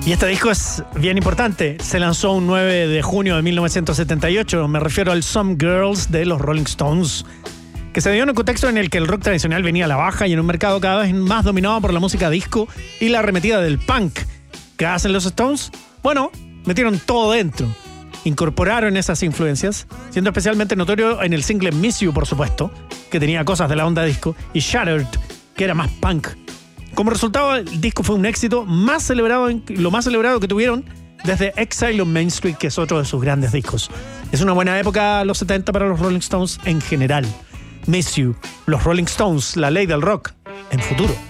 Y este disco es bien importante. Se lanzó un 9 de junio de 1978. Me refiero al Some Girls de los Rolling Stones, que se dio en un contexto en el que el rock tradicional venía a la baja y en un mercado cada vez más dominado por la música disco y la arremetida del punk. ¿Qué hacen los Stones? Bueno, metieron todo dentro. Incorporaron esas influencias, siendo especialmente notorio en el single Miss You, por supuesto, que tenía cosas de la onda disco, y Shattered, que era más punk. Como resultado, el disco fue un éxito lo más celebrado que tuvieron desde Exile on Main Street, que es otro de sus grandes discos. Es una buena época los 70 para los Rolling Stones en general. Miss You, los Rolling Stones, la ley del rock, en futuro.